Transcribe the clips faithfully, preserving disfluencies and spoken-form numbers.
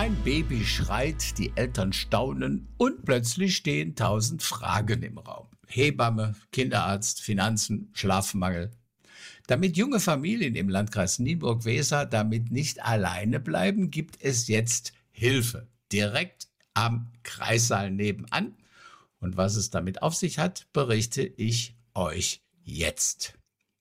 Ein Baby schreit, die Eltern staunen und plötzlich stehen tausend Fragen im Raum. Hebamme, Kinderarzt, Finanzen, Schlafmangel. Damit junge Familien im Landkreis Nienburg-Weser damit nicht alleine bleiben, gibt es jetzt Hilfe. Direkt am Kreissaal nebenan. Und was es damit auf sich hat, berichte ich euch jetzt.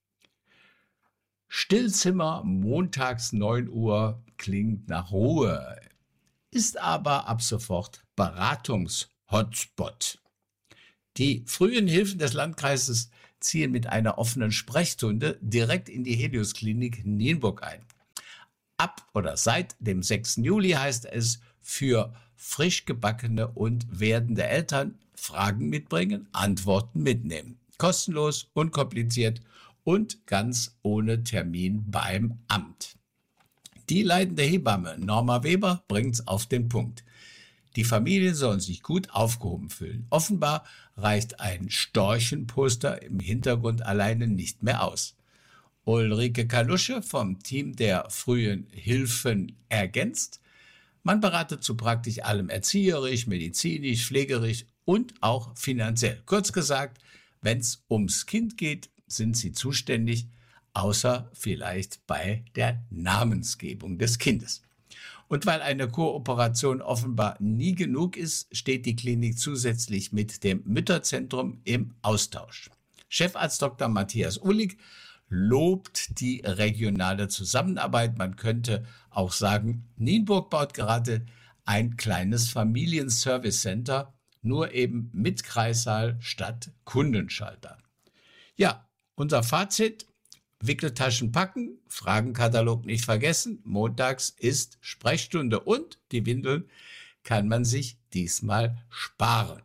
Stillzimmer, montags neun Uhr, klingt nach Ruhe, ist aber ab sofort Beratungs-Hotspot. Die frühen Hilfen des Landkreises ziehen mit einer offenen Sprechstunde direkt in die Helios-Klinik Nienburg ein. Ab oder seit dem sechsten Juli heißt es für frisch gebackene und werdende Eltern Fragen mitbringen, Antworten mitnehmen. Kostenlos, unkompliziert und ganz ohne Termin beim Amt. Die leitende Hebamme Norma Weber bringt's auf den Punkt. Die Familien sollen sich gut aufgehoben fühlen. Offenbar reicht ein Storchenposter im Hintergrund alleine nicht mehr aus. Ulrike Kalusche vom Team der frühen Hilfen ergänzt: Man berate zu praktisch allem erzieherisch, medizinisch, pflegerisch und auch finanziell. Kurz gesagt, wenn's ums Kind geht, sind sie zuständig, außer vielleicht bei der Namensgebung des Kindes. Und weil eine Kooperation offenbar nie genug ist, steht die Klinik zusätzlich mit dem Mütterzentrum im Austausch. Chefarzt Doktor Matthias Uhlig lobt die regionale Zusammenarbeit. Man könnte auch sagen, Nienburg baut gerade ein kleines Familienservice-Center, nur eben mit Kreissaal statt Kundenschalter. Ja, unser Fazit: Wickeltaschen packen, Fragenkatalog nicht vergessen, montags ist Sprechstunde und die Windeln kann man sich diesmal sparen.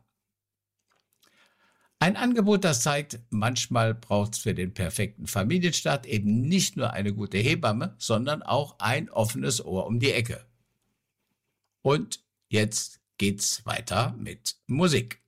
Ein Angebot, das zeigt, manchmal braucht es für den perfekten Familienstart eben nicht nur eine gute Hebamme, sondern auch ein offenes Ohr um die Ecke. Und jetzt geht's weiter mit Musik.